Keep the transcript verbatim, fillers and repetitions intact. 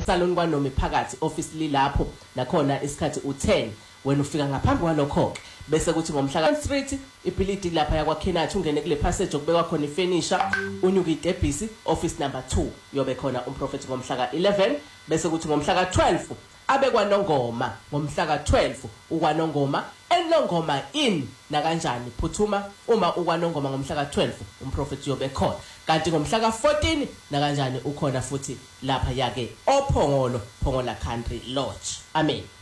salon kwaNomi phakathi office lilapho nakhona isikhathi u ten wena ufika ngaphambi kwalokho bese kuthi ngomhla ka street ibuilding lapha yakwa Kenathi ungene kule passage okubekwa khona ifurniture unyuka iDebhisi office number two yobe khona umprofeti ngomhla ka eleven bese kuthi ngomhla ka twelve abekwa Nongoma ngomhla ka twelve ukwaNongoma eNongoma in na kanjani phuthuma uma ukwaNongoma ngomhla ka twelve umprofeti yobe khona kanti ngomhla ka fourteen na kanjani ukhona futhi lapha yake oPhongolo Phongola Country Lodge. Amen.